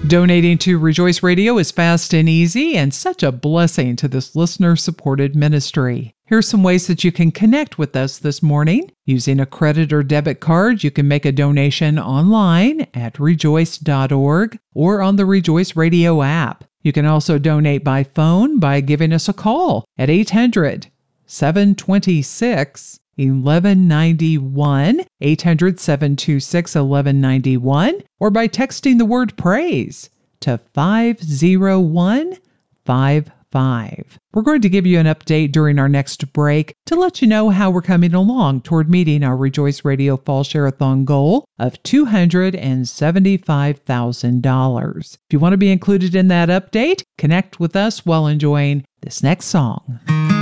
Donating to Rejoice Radio is fast and easy and such a blessing to this listener-supported ministry. Here's some ways that you can connect with us this morning. Using a credit or debit card, you can make a donation online at rejoice.org or on the Rejoice Radio app. You can also donate by phone by giving us a call at 800-726-1191, 800-726-1191, or by texting the word praise to 50155. We're going to give you an update during our next break to let you know how we're coming along toward meeting our Rejoice Radio Fall Share-a-thon goal of $275,000. If you want to be included in that update, connect with us while enjoying this next song.